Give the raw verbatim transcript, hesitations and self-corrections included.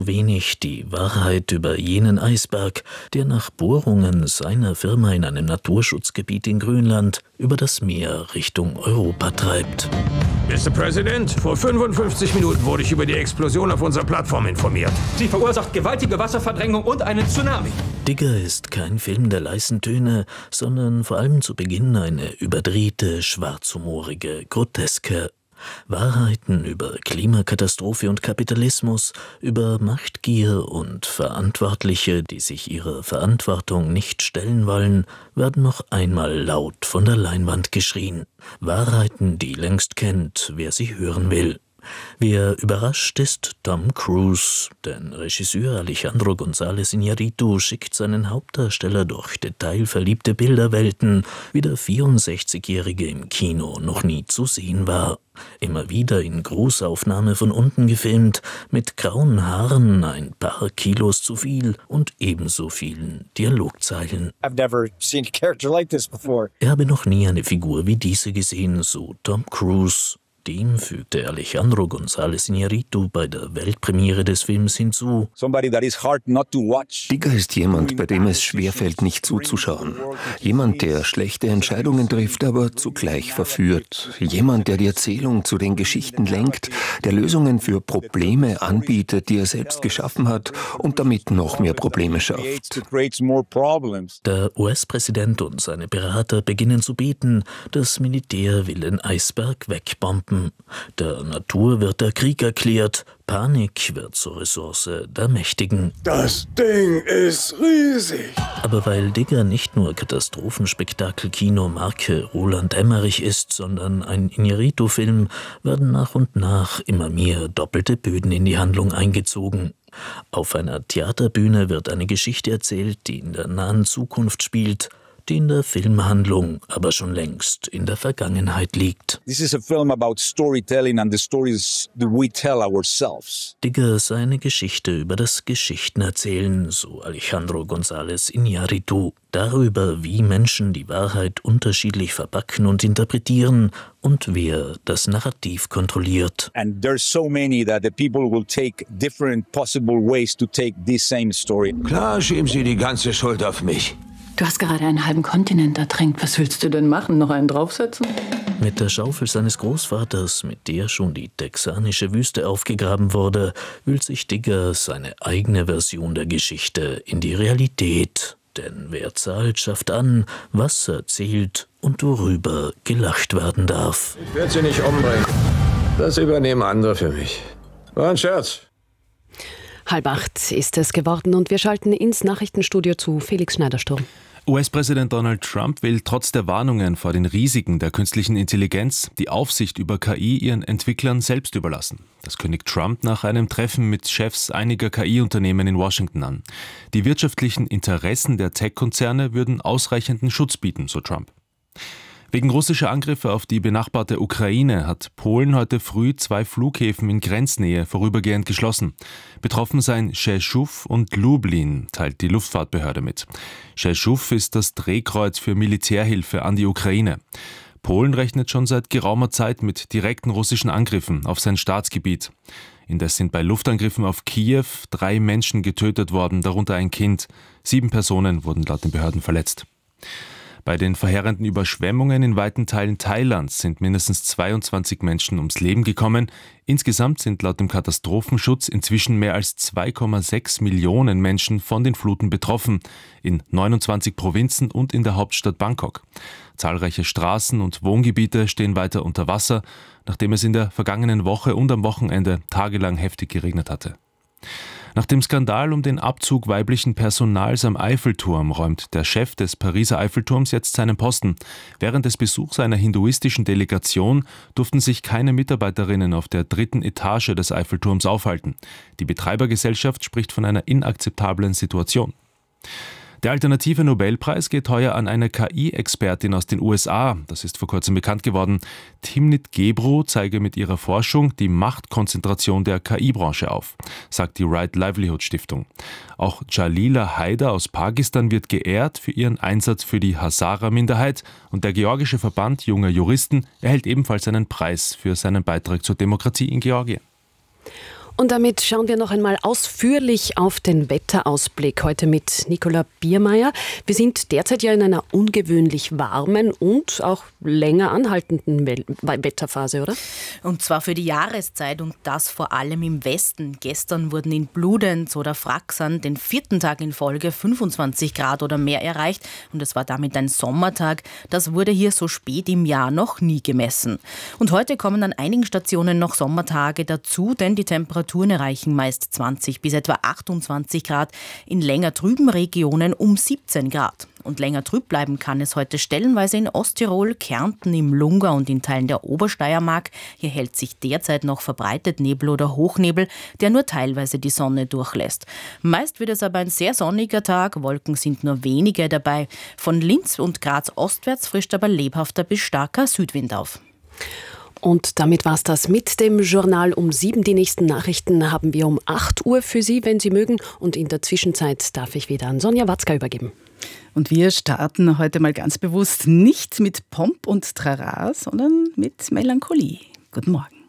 wenig die Wahrheit über jenen Eisberg, der nach Bohrungen seiner Firma in einem Naturschutzgebiet in Grönland über das Meer Richtung Europa treibt. Mister President, vor fünfundfünfzig Minuten wurde ich über die Explosion auf unserer Plattform informiert. Sie verursacht gewaltige Wasserverdrängung und einen Tsunami. Digger ist kein Film der leisen Töne, sondern vor allem zu Beginn eine überdrehte, schwarzhumorige, groteske Wahrheiten über Klimakatastrophe und Kapitalismus, über Machtgier und Verantwortliche, die sich ihrer Verantwortung nicht stellen wollen, werden noch einmal laut von der Leinwand geschrien. Wahrheiten, die längst kennt, wer sie hören will. Wer überrascht ist Tom Cruise, denn Regisseur Alejandro González Iñárritu schickt seinen Hauptdarsteller durch detailverliebte Bilderwelten, wie der vierundsechzigjährige im Kino noch nie zu sehen war. Immer wieder in Großaufnahme von unten gefilmt, mit grauen Haaren, ein paar Kilos zu viel und ebenso vielen Dialogzeilen. I've never seen a character like this before. Er habe noch nie eine Figur wie diese gesehen, so Tom Cruise. Dem fügte Alejandro González Iñárritu bei der Weltpremiere des Films hinzu. Digger ist jemand, bei dem es schwerfällt, nicht zuzuschauen. Jemand, der schlechte Entscheidungen trifft, aber zugleich verführt. Jemand, der die Erzählung zu den Geschichten lenkt, der Lösungen für Probleme anbietet, die er selbst geschaffen hat und damit noch mehr Probleme schafft. Der U S-Präsident und seine Berater beginnen zu beten, das Militär will den Eisberg wegbomben. Der Natur wird der Krieg erklärt, Panik wird zur Ressource der Mächtigen. Das Ding ist riesig. Aber weil Digger nicht nur Katastrophenspektakel-Kino Marke Roland Emmerich ist, sondern ein Iñárritu-Film, werden nach und nach immer mehr doppelte Böden in die Handlung eingezogen. Auf einer Theaterbühne wird eine Geschichte erzählt, die in der nahen Zukunft spielt, die in der Filmhandlung aber schon längst in der Vergangenheit liegt. This is a film about storytelling and the stories that we tell ourselves. Digger sei eine Geschichte über das Geschichtenerzählen, so Alejandro González Iñárritu, darüber, wie Menschen die Wahrheit unterschiedlich verpacken und interpretieren und wer das Narrativ kontrolliert. And there's so many that the people will take different possible ways to take this same story. Klar, schieben Sie die ganze Schuld auf mich. Du hast gerade einen halben Kontinent ertränkt. Was willst du denn machen? Noch einen draufsetzen? Mit der Schaufel seines Großvaters, mit der schon die texanische Wüste aufgegraben wurde, wühlt sich Digger seine eigene Version der Geschichte in die Realität. Denn wer zahlt, schafft an, was erzählt und worüber gelacht werden darf. Ich werde Sie nicht umbringen. Das übernehmen andere für mich. War ein Scherz. Halb acht ist es geworden und wir schalten ins Nachrichtenstudio zu Felix Schneidersturm. U S-Präsident Donald Trump will trotz der Warnungen vor den Risiken der künstlichen Intelligenz die Aufsicht über K I ihren Entwicklern selbst überlassen. Das kündigt Trump nach einem Treffen mit Chefs einiger K I-Unternehmen in Washington an. Die wirtschaftlichen Interessen der Tech-Konzerne würden ausreichenden Schutz bieten, so Trump. Wegen russischer Angriffe auf die benachbarte Ukraine hat Polen heute früh zwei Flughäfen in Grenznähe vorübergehend geschlossen. Betroffen seien Rzeszów und Lublin, teilt die Luftfahrtbehörde mit. Rzeszów ist das Drehkreuz für Militärhilfe an die Ukraine. Polen rechnet schon seit geraumer Zeit mit direkten russischen Angriffen auf sein Staatsgebiet. Indes sind bei Luftangriffen auf Kiew drei Menschen getötet worden, darunter ein Kind. Sieben Personen wurden laut den Behörden verletzt. Bei den verheerenden Überschwemmungen in weiten Teilen Thailands sind mindestens zweiundzwanzig Menschen ums Leben gekommen. Insgesamt sind laut dem Katastrophenschutz inzwischen mehr als zwei Komma sechs Millionen Menschen von den Fluten betroffen, in neunundzwanzig Provinzen und in der Hauptstadt Bangkok. Zahlreiche Straßen und Wohngebiete stehen weiter unter Wasser, nachdem es in der vergangenen Woche und am Wochenende tagelang heftig geregnet hatte. Nach dem Skandal um den Abzug weiblichen Personals am Eiffelturm räumt der Chef des Pariser Eiffelturms jetzt seinen Posten. Während des Besuchs einer hinduistischen Delegation durften sich keine Mitarbeiterinnen auf der dritten Etage des Eiffelturms aufhalten. Die Betreibergesellschaft spricht von einer inakzeptablen Situation. Der alternative Nobelpreis geht heuer an eine K I-Expertin aus den U S A. Das ist vor kurzem bekannt geworden. Timnit Gebru zeige mit ihrer Forschung die Machtkonzentration der K I-Branche auf, sagt die Right Livelihood Stiftung. Auch Jalila Haider aus Pakistan wird geehrt für ihren Einsatz für die Hazara-Minderheit und der georgische Verband junger Juristen erhält ebenfalls einen Preis für seinen Beitrag zur Demokratie in Georgien. Und damit schauen wir noch einmal ausführlich auf den Wetterausblick. Heute mit Nicola Biermeier. Wir sind derzeit ja in einer ungewöhnlich warmen und auch länger anhaltenden Wetterphase, oder? Und zwar für die Jahreszeit und das vor allem im Westen. Gestern wurden in Bludenz oder Fraxern den vierten Tag in Folge fünfundzwanzig Grad oder mehr erreicht. Und es war damit ein Sommertag. Das wurde hier so spät im Jahr noch nie gemessen. Und heute kommen an einigen Stationen noch Sommertage dazu, denn die Temperaturen erreichen meist zwanzig bis etwa achtundzwanzig Grad, in länger trüben Regionen um siebzehn Grad. Und länger trüb bleiben kann es heute stellenweise in Osttirol, Kärnten, im Lungau und in Teilen der Obersteiermark. Hier hält sich derzeit noch verbreitet Nebel oder Hochnebel, der nur teilweise die Sonne durchlässt. Meist wird es aber ein sehr sonniger Tag, Wolken sind nur wenige dabei. Von Linz und Graz ostwärts frischt aber lebhafter bis starker Südwind auf. Und damit war's das mit dem Journal um sieben. Die nächsten Nachrichten haben wir um acht Uhr für Sie, wenn Sie mögen. Und in der Zwischenzeit darf ich wieder an Sonja Watzka übergeben. Und wir starten heute mal ganz bewusst nicht mit Pomp und Trara, sondern mit Melancholie. Guten Morgen.